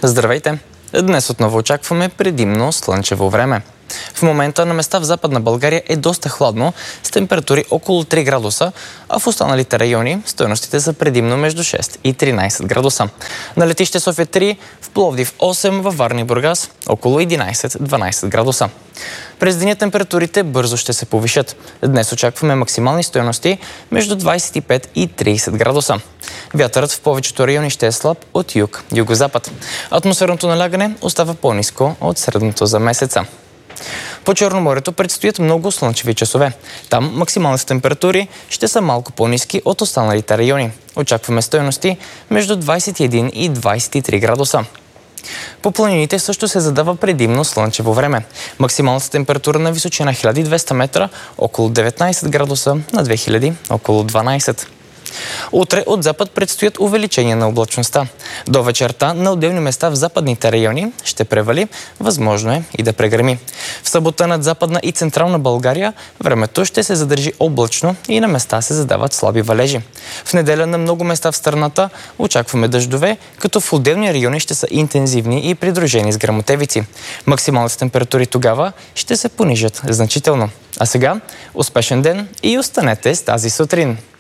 Здравейте! Днес отново очакваме предимно слънчево време. В момента на места в Западна България е доста хладно, с температури около 3 градуса, а в останалите райони стойностите са предимно между 6 и 13 градуса. На летище София 3, в Пловдив 8, във Варна и Бургас около 11-12 градуса. През деня температурите бързо ще се повишат. Днес очакваме максимални стойности между 25 и 30 градуса. Вятърът в повечето райони ще е слаб от юг-югозапад. Атмосферното налягане остава по-ниско от средното за месеца. По Черноморието предстоят много слънчеви часове. Там максималните температури ще са малко по-ниски от останалите райони. Очакваме стойности между 21 и 23 градуса. По планините също се задава предимно слънчево време. Максималната температура на височина 1200 метра около 19 градуса, на 2000 около 12. Утре от запад предстоят увеличения на облачността. До вечерта на отделни места в западните райони ще превали, възможно е и да прегреми. В събота над Западна и Централна България времето ще се задържи облачно и на места се задават слаби валежи. В неделя на много места в страната очакваме дъждове, като в отделни райони ще са интензивни и придружени с гръмотевици. Максималните температури тогава ще се понижат значително. А сега успешен ден и останете с тази сутрин!